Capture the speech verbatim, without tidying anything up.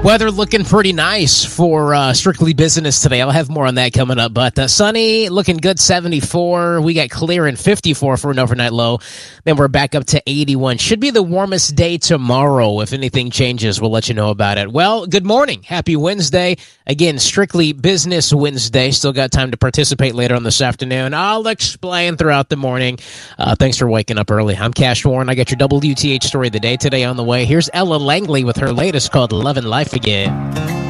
Weather looking pretty nice for uh, Strictly Business today. I'll have more on that coming up. But uh, sunny, looking good, seventy-four. We got clear and fifty-four for an overnight low. Then we're back up to eighty-one. Should be the warmest day tomorrow. If anything changes, we'll let you know about it. Well, good morning. Happy Wednesday. Again, Strictly Business Wednesday. Still got time to participate later on this afternoon. I'll explain throughout the morning. Uh, thanks for waking up early. I'm Cash Warren. I got your W T H story of the day today on the way. Here's Ella Langley with her latest called Love and Life Again.